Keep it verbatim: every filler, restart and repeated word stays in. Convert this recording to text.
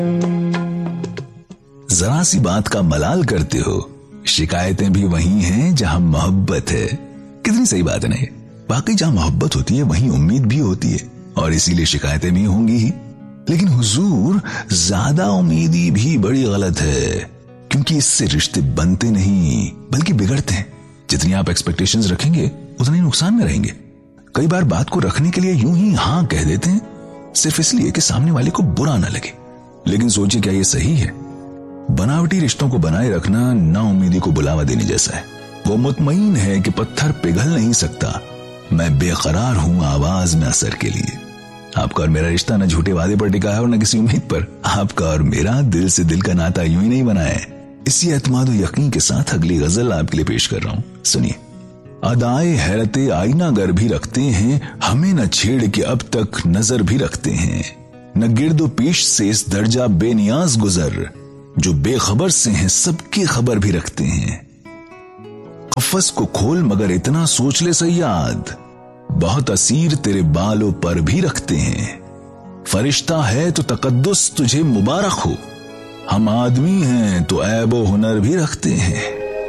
जरा सी बात का मलाल करते हो, शिकायतें भी वही हैं जहां मोहब्बत है। कितनी सही बात है नहीं? वाकई जहां मोहब्बत होती है वहीं उम्मीद भी होती है, और इसीलिए शिकायतें भी होंगी ही। लेकिन हुजूर, ज्यादा उम्मीदी भी बड़ी गलत है, क्योंकि इससे रिश्ते बनते नहीं बल्कि बिगड़ते हैं। जितनी आप एक्सपेक्टेशंस रखेंगे उतने ही नुकसान में रहेंगे। कई बार बात को रखने के लिए यूं ही हाँ कह देते हैं, सिर्फ इसलिए कि सामने वाले को बुरा ना लगे। लेकिन सोचिए, क्या ये सही है? बनावटी रिश्तों को बनाए रखना ना उम्मीदी को बुलावा देने जैसा है। वो मुतमईन है कि पत्थर पिघल नहीं सकता, मैं बेकरार हूं आवाज में असर के लिए। आपका और मेरा रिश्ता न झूठे वादे पर टिका है और न किसी उम्मीद पर। आपका और मेरा दिल से दिल का नाता यूं ही नहीं बना है। इसी एतमाद और यकीन के साथ अगली गजल आपके लिए पेश कर रहा हूं, सुनिए। अदाए हैरते आईना गर भी रखते हैं, हमें न छेड़ के अब तक नजर भी रखते हैं। न गिर्दो पेश से इस दर्जा बेनियाज गुजर, जो बेखबर से हैं सबकी खबर भी रखते हैं। कफस को खोल मगर इतना सोच ले सयाद, बहुत असीर तेरे बालों पर भी रखते हैं। फरिश्ता है तो तकद्दुस तुझे मुबारक हो, हम आदमी हैं तो ऐब व हुनर भी रखते हैं।